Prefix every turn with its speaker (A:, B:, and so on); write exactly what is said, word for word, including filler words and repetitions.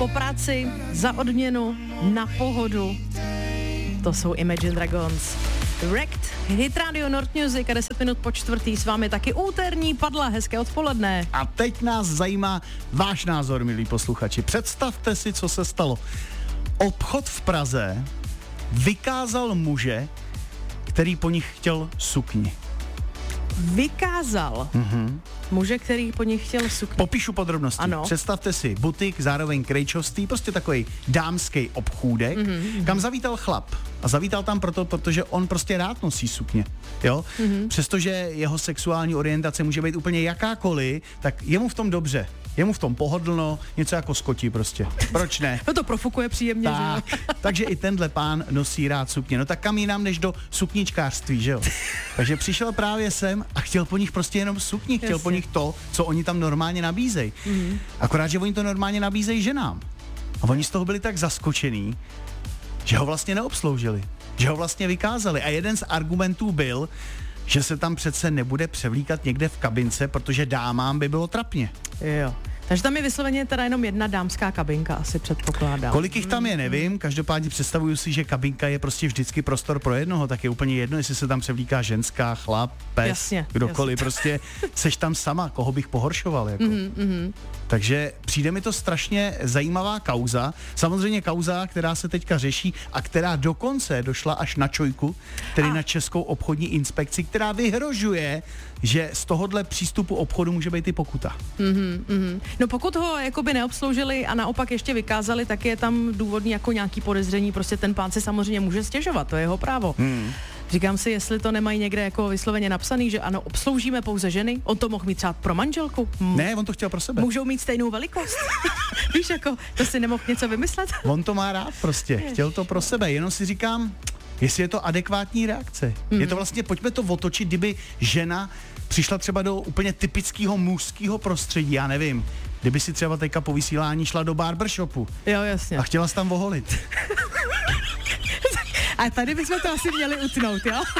A: po práci, za odměnu, na pohodu. To jsou Imagine Dragons. Wrecked, Hit Radio Nord Music a deset minut po čtvrtý s vámi taky úterní padla, hezké odpoledne.
B: A teď nás zajímá váš názor, milí posluchači. Představte si, co se stalo. Obchod v Praze vykázal muže, který po nich chtěl sukni.
A: Vykázal
B: Mhm.
A: muže, který po nich chtěl sukni.
B: Popíšu podrobnosti.
A: Ano.
B: Představte si butik, zároveň krejčovství, prostě takový dámský obchůdek, mm-hmm. kam zavítal chlap. A zavítal tam proto, protože on prostě rád nosí sukně. Jo? Mm-hmm. Přestože jeho sexuální orientace může být úplně jakákoliv, tak je mu v tom dobře. Je mu v tom pohodlno, něco jako skotí prostě. Proč ne?
A: No to profukuje příjemně,
B: Tak,
A: že jo?
B: takže i tenhle pán nosí rád sukně. No tak kam jinam než do sukničkářství, že jo? Takže přišel právě sem a chtěl po nich prostě jenom sukni, chtěl
A: Jasně.
B: po nich to, co oni tam normálně nabízejí. Mm. Akorát, že oni to normálně nabízejí ženám. A oni z toho byli tak zaskočený, že ho vlastně neobsloužili, že ho vlastně vykázali. A jeden z argumentů byl, že se tam přece nebude převlíkat někde v kabince, protože dámám by bylo trapně.
A: Jo. Takže tam je vysloveně teda jenom jedna dámská kabinka, asi předpokládám.
B: Kolik jich tam je, nevím, každopádně představuju si, že kabinka je prostě vždycky prostor pro jednoho, tak je úplně jedno, jestli se tam převlíká ženská, chlap, pes,
A: Jasně,
B: kdokoliv,
A: jasně.
B: prostě seš tam sama, koho bych pohoršoval, jako.
A: Mm, mm.
B: Takže přijde mi to strašně zajímavá kauza, samozřejmě kauza, která se teďka řeší a která dokonce došla až na ČOIku, tedy
A: A.
B: na Českou obchodní inspekci, která vyhrožuje, že z tohohle přístupu obchodu může být i pokuta.
A: Mm, mm. No pokud ho jakoby neobsloužili a naopak ještě vykázali, tak je tam důvodný jako nějaký podezření, prostě ten pán si samozřejmě může stěžovat, to je jeho právo. Hmm. Říkám si, jestli to nemají někde jako vysloveně napsaný, že ano, obsloužíme pouze ženy, on to mohl mít třeba pro manželku. M-
B: Ne, on to chtěl pro sebe.
A: Můžou mít stejnou velikost. Víš, jako, to si nemohl něco vymyslet?
B: On to má rád prostě, chtěl to pro sebe, jenom si říkám, jestli je to adekvátní reakce. Mm. Je to vlastně, pojďme to otočit, kdyby žena přišla třeba do úplně typického mužského prostředí, já nevím, kdyby si třeba teďka po vysílání šla do barbershopu
A: Jo, jasně.
B: a chtěla se tam oholit.
A: A tady bychom to asi měli utnout, jo?